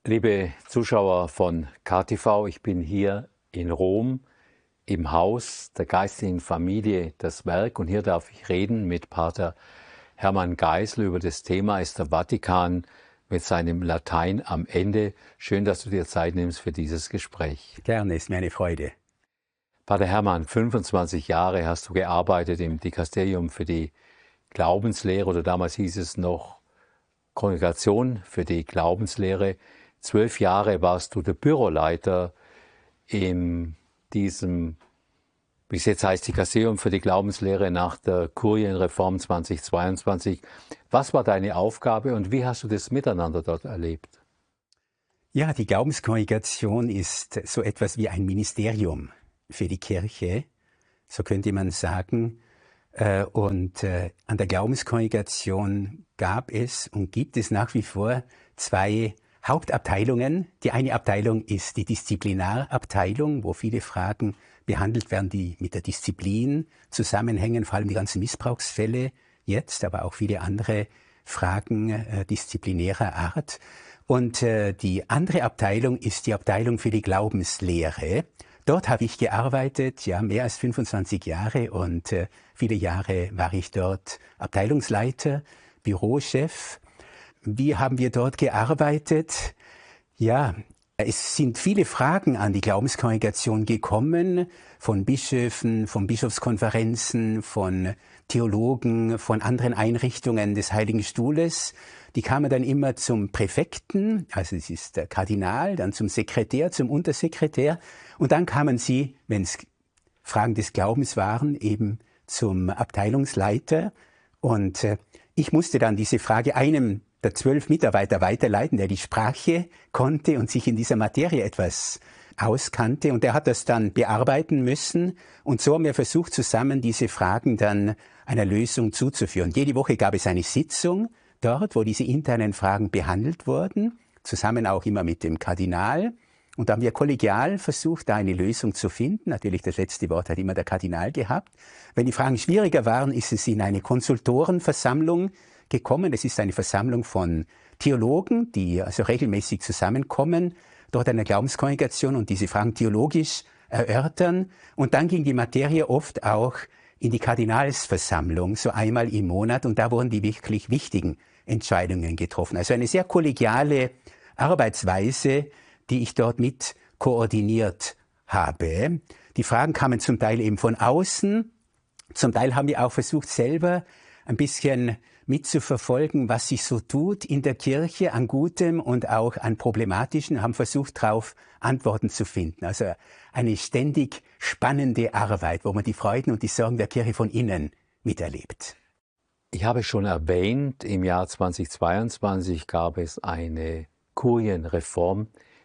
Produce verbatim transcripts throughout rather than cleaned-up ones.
Liebe Zuschauer von K T V, ich bin hier in Rom im Haus der geistlichen Familie Das Werk und hier darf ich reden mit Pater Hermann Geisler über das Thema ist der Vatikan mit seinem Latein am Ende. Schön, dass du dir Zeit nimmst für dieses Gespräch. Gerne, ist mir eine Freude. Pater Hermann, fünfundzwanzig Jahre hast du gearbeitet im Dikasterium für die Glaubenslehre oder damals hieß es noch Kongregation für die Glaubenslehre. Zwölf Jahre warst du der Büroleiter in diesem, wie es jetzt heißt, Dikasterium für die Glaubenslehre nach der Kurienreform zweitausendzweiundzwanzig. Was war deine Aufgabe und wie hast du das Miteinander dort erlebt? Ja, die Glaubenskongregation ist so etwas wie ein Ministerium für die Kirche, so könnte man sagen. Und an der Glaubenskongregation gab es und gibt es nach wie vor zwei Hauptabteilungen. Die eine Abteilung ist die Disziplinarabteilung, wo viele Fragen behandelt werden, die mit der Disziplin zusammenhängen, vor allem die ganzen Missbrauchsfälle jetzt, aber auch viele andere Fragen äh, disziplinärer Art. Und äh, die andere Abteilung ist die Abteilung für die Glaubenslehre. Dort habe ich gearbeitet, ja, mehr als fünfundzwanzig Jahre und äh, viele Jahre war ich dort Abteilungsleiter, Bürochef. Wie haben wir dort gearbeitet? Ja, es sind viele Fragen an die Glaubenskongregation gekommen, von Bischöfen, von Bischofskonferenzen, von Theologen, von anderen Einrichtungen des Heiligen Stuhles. Die kamen dann immer zum Präfekten, also es ist der Kardinal, dann zum Sekretär, zum Untersekretär und dann kamen sie, wenn es Fragen des Glaubens waren, eben zum Abteilungsleiter und äh, ich musste dann diese Frage einem der zwölf Mitarbeiter weiterleiten, der die Sprache konnte und sich in dieser Materie etwas auskannte. Und der hat das dann bearbeiten müssen. Und so haben wir versucht, zusammen diese Fragen dann einer Lösung zuzuführen. Jede Woche gab es eine Sitzung dort, wo diese internen Fragen behandelt wurden, zusammen auch immer mit dem Kardinal. Und da haben wir kollegial versucht, da eine Lösung zu finden. Natürlich, das letzte Wort hat immer der Kardinal gehabt. Wenn die Fragen schwieriger waren, ist es in eine Konsultorenversammlung gekommen. Es ist eine Versammlung von Theologen, die also regelmäßig zusammenkommen, dort einer Glaubenskongregation und diese Fragen theologisch erörtern. Und dann ging die Materie oft auch in die Kardinalsversammlung, so einmal im Monat. Und da wurden die wirklich wichtigen Entscheidungen getroffen. Also eine sehr kollegiale Arbeitsweise, die ich dort mit koordiniert habe. Die Fragen kamen zum Teil eben von außen. Zum Teil haben wir auch versucht, selber ein bisschen mitzuverfolgen, was sich so tut in der Kirche an Gutem und auch an Problematischen, haben versucht, darauf Antworten zu finden. Also eine ständig spannende Arbeit, wo man die Freuden und die Sorgen der Kirche von innen miterlebt. Ich habe schon erwähnt, im Jahr zweitausendzweiundzwanzig gab es eine Kurienreform.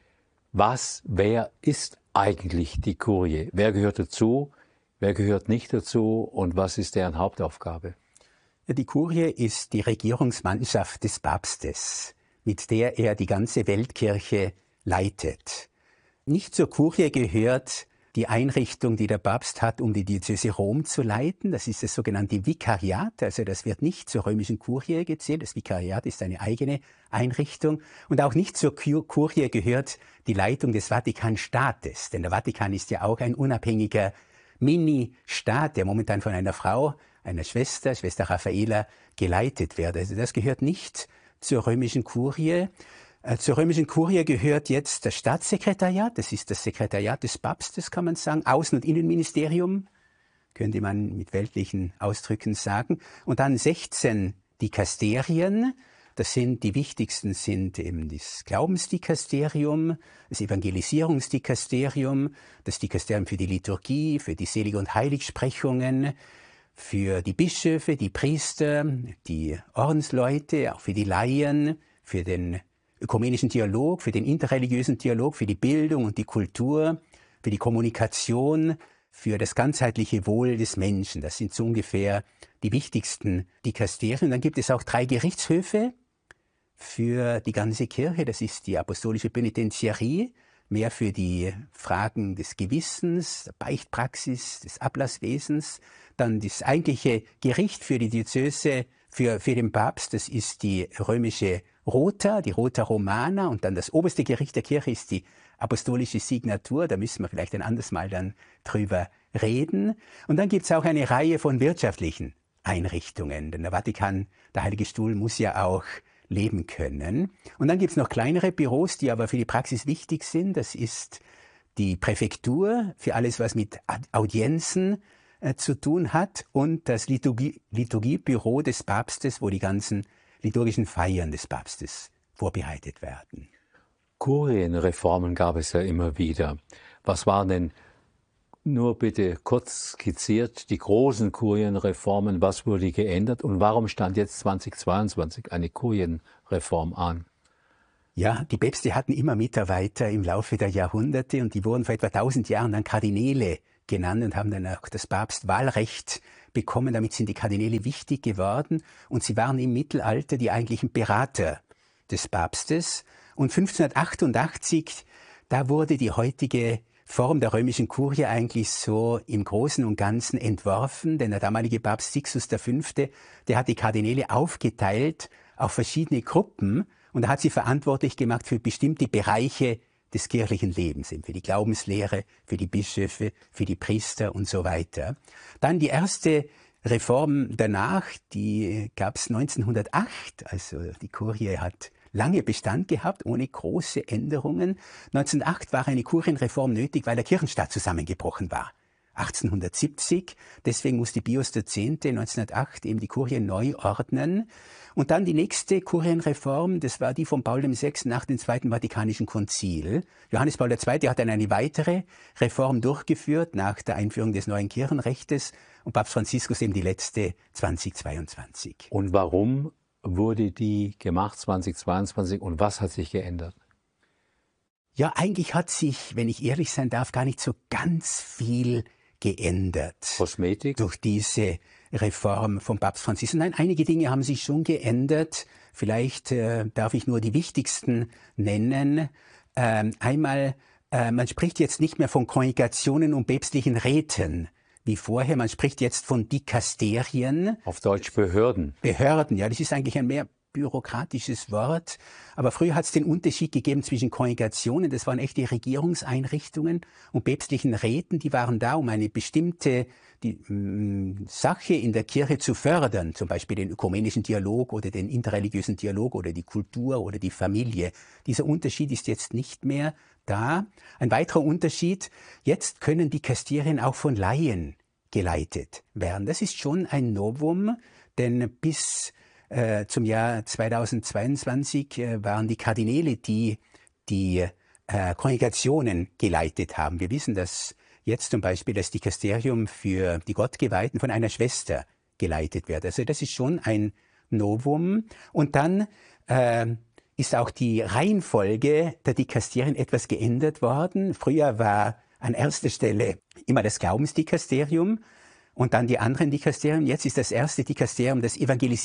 Was, wer ist eigentlich die Kurie? Wer gehört dazu? Wer gehört nicht dazu? Und was ist deren Hauptaufgabe? Die Kurie ist die Regierungsmannschaft des Papstes, mit der er die ganze Weltkirche leitet. Nicht zur Kurie gehört die Einrichtung, die der Papst hat, um die Diözese Rom zu leiten. Das ist das sogenannte Vikariat, also das wird nicht zur römischen Kurie gezählt. Das Vikariat ist eine eigene Einrichtung. Und auch nicht zur Kurie gehört die Leitung des Vatikanstaates, denn der Vatikan ist ja auch ein unabhängiger Mini-Staat, der momentan von einer Frau, einer Schwester, Schwester Raffaela, geleitet wird. Also das gehört nicht zur römischen Kurie. Äh, zur römischen Kurie gehört jetzt das Staatssekretariat, das ist das Sekretariat des Papstes, kann man sagen, Außen- und Innenministerium, könnte man mit weltlichen Ausdrücken sagen. Und dann sechzehn Dikasterien. Das sind, die wichtigsten sind eben das Glaubensdikasterium, das Evangelisierungsdikasterium, das Dikasterium für die Liturgie, für die Selig- und Heiligsprechungen, für die Bischöfe, die Priester, die Ordensleute, auch für die Laien, für den ökumenischen Dialog, für den interreligiösen Dialog, für die Bildung und die Kultur, für die Kommunikation, für das ganzheitliche Wohl des Menschen. Das sind so ungefähr die wichtigsten Dikasterien. Dann gibt es auch drei Gerichtshöfe für die ganze Kirche. Das ist die apostolische Penitentiarie, mehr für die Fragen des Gewissens, der Beichtpraxis, des Ablasswesens. Dann das eigentliche Gericht für die Diözese, für, für den Papst, das ist die römische Rota, die Rota Romana, und dann das oberste Gericht der Kirche ist die apostolische Signatur. Da müssen wir vielleicht ein anderes Mal dann drüber reden. Und dann gibt es auch eine Reihe von wirtschaftlichen Einrichtungen, denn der Vatikan, der Heilige Stuhl, muss ja auch leben können. Und dann gibt es noch kleinere Büros, die aber für die Praxis wichtig sind. Das ist die Präfektur für alles, was mit Audienzen äh, zu tun hat, und das Liturgie, Liturgiebüro des Papstes, wo die ganzen liturgischen Feiern des Papstes vorbereitet werden. Kurienreformen gab es ja immer wieder. Was waren denn, nur bitte kurz skizziert, die großen Kurienreformen? Was wurde geändert und warum stand jetzt zweitausendzweiundzwanzig eine Kurienreform an? Ja, die Päpste hatten immer Mitarbeiter im Laufe der Jahrhunderte, und die wurden vor etwa tausend Jahren dann Kardinäle genannt und haben dann auch das Papstwahlrecht bekommen. Damit sind die Kardinäle wichtig geworden, und sie waren im Mittelalter die eigentlichen Berater des Papstes. Und fünfzehnhundertachtundachtzig, da wurde die heutige Form der römischen Kurie eigentlich so im Großen und Ganzen entworfen, denn der damalige Papst Sixtus der Fünfte, der hat die Kardinäle aufgeteilt auf verschiedene Gruppen, und er hat sie verantwortlich gemacht für bestimmte Bereiche des kirchlichen Lebens, eben für die Glaubenslehre, für die Bischöfe, für die Priester und so weiter. Dann die erste Reform danach, die gab es neunzehnhundertacht, also die Kurie hat lange Bestand gehabt, ohne große Änderungen. neunzehnhundertacht war eine Kurienreform nötig, weil der Kirchenstaat zusammengebrochen war. achtzehnhundertsiebzig, deswegen musste Pius der Zehnte neunzehnhundertacht eben die Kurie neu ordnen. Und dann die nächste Kurienreform, das war die von Paul der Sechste nach dem Zweiten Vatikanischen Konzil. Johannes Paul der Zweite hat dann eine weitere Reform durchgeführt nach der Einführung des neuen Kirchenrechtes, und Papst Franziskus eben die letzte zweitausendzweiundzwanzig. Und warum wurde die gemacht zweitausendzweiundzwanzig und was hat sich geändert? Ja, eigentlich hat sich, wenn ich ehrlich sein darf, gar nicht so ganz viel geändert. Kosmetik? Durch diese Reform von Papst Franziskus. Nein, einige Dinge haben sich schon geändert. Vielleicht äh, darf ich nur die wichtigsten nennen. Ähm, einmal, äh, man spricht jetzt nicht mehr von Kongregationen und päpstlichen Räten wie vorher. Man spricht jetzt von Dikasterien. Auf Deutsch Behörden. Behörden, ja, das ist eigentlich ein mehr bürokratisches Wort. Aber früher hat es den Unterschied gegeben zwischen Kongregationen, das waren echte Regierungseinrichtungen, und päpstlichen Räten, die waren da, um eine bestimmte die, mh, Sache in der Kirche zu fördern, zum Beispiel den ökumenischen Dialog oder den interreligiösen Dialog oder die Kultur oder die Familie. Dieser Unterschied ist jetzt nicht mehr da. Ein weiterer Unterschied, jetzt können die Dikasterien auch von Laien geleitet werden. Das ist schon ein Novum, denn bis äh, zum Jahr zweitausendzweiundzwanzig äh, waren die Kardinäle, die die äh, Kongregationen geleitet haben. Wir wissen, dass jetzt zum Beispiel das Dikasterium für die Gottgeweihten von einer Schwester geleitet wird. Also das ist schon ein Novum. Und dann äh, ist auch die Reihenfolge der Dikasterien etwas geändert worden. Früher war an erster Stelle immer das Glaubensdikasterium und dann die anderen Dikasterien. Jetzt ist das erste Dikasterium das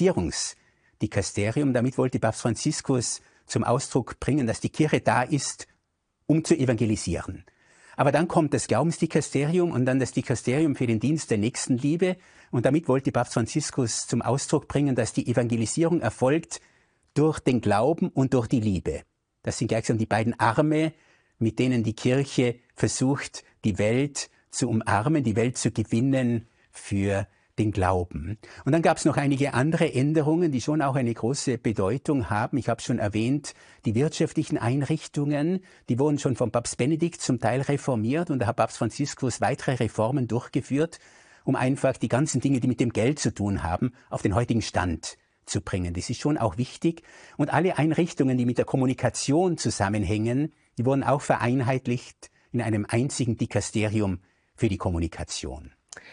Evangelisierungsdikasterium. Damit wollte Papst Franziskus zum Ausdruck bringen, dass die Kirche da ist, um zu evangelisieren. Aber dann kommt das Glaubensdikasterium und dann das Dikasterium für den Dienst der Nächstenliebe. Und damit wollte Papst Franziskus zum Ausdruck bringen, dass die Evangelisierung erfolgt durch den Glauben und durch die Liebe. Das sind gleichsam die beiden Arme, mit denen die Kirche versucht, die Welt zu umarmen, die Welt zu gewinnen für den Glauben. Und dann gab es noch einige andere Änderungen, die schon auch eine große Bedeutung haben. Ich habe schon erwähnt, die wirtschaftlichen Einrichtungen, die wurden schon von Papst Benedikt zum Teil reformiert, und da hat Papst Franziskus weitere Reformen durchgeführt, um einfach die ganzen Dinge, die mit dem Geld zu tun haben, auf den heutigen Stand zu bringen. Das ist schon auch wichtig. Und alle Einrichtungen, die mit der Kommunikation zusammenhängen, die wurden auch vereinheitlicht in einem einzigen Dikasterium für die Kommunikation.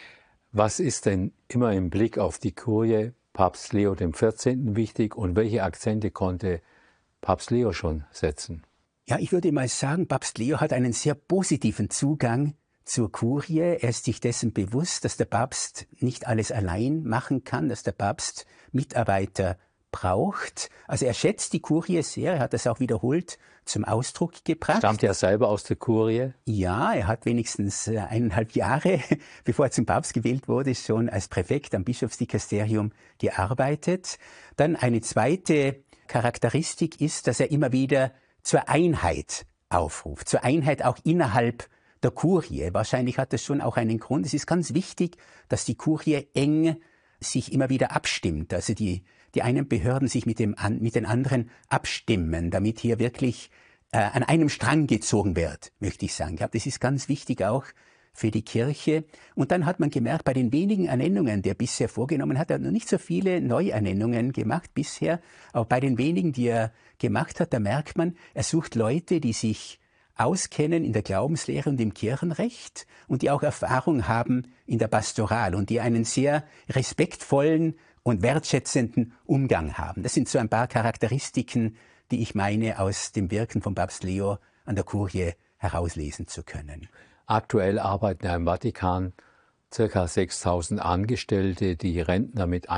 Was ist denn immer im Blick auf die Kurie Papst Leo der Vierzehnte wichtig und welche Akzente konnte Papst Leo schon setzen? Ja, ich würde mal sagen, Papst Leo hat einen sehr positiven Zugang zur Kurie. Er ist sich dessen bewusst, dass der Papst nicht alles allein machen kann, dass der Papst Mitarbeiter braucht. Also er schätzt die Kurie sehr, er hat das auch wiederholt zum Ausdruck gebracht. Stammt er selber aus der Kurie? Ja, er hat wenigstens eineinhalb Jahre, bevor er zum Papst gewählt wurde, schon als Präfekt am Bischofsdikasterium gearbeitet. Dann eine zweite Charakteristik ist, dass er immer wieder zur Einheit aufruft, zur Einheit auch innerhalb der Kurie. Wahrscheinlich hat das schon auch einen Grund. Es ist ganz wichtig, dass die Kurie eng sich immer wieder abstimmt, also die, die einen Behörden sich mit, dem, mit den anderen abstimmen, damit hier wirklich äh, an einem Strang gezogen wird, möchte ich sagen. Ich glaube, das ist ganz wichtig auch für die Kirche. Und dann hat man gemerkt, bei den wenigen Ernennungen, die er bisher vorgenommen hat, er hat noch nicht so viele Neuernennungen gemacht bisher, aber bei den wenigen, die er gemacht hat, da merkt man, er sucht Leute, die sich auskennen in der Glaubenslehre und im Kirchenrecht und die auch Erfahrung haben in der Pastoral und die einen sehr respektvollen und wertschätzenden Umgang haben. Das sind so ein paar Charakteristiken, die ich meine, aus dem Wirken von Papst Leo an der Kurie herauslesen zu können. Aktuell arbeiten ja im Vatikan ca. sechstausend Angestellte, die Rentner mit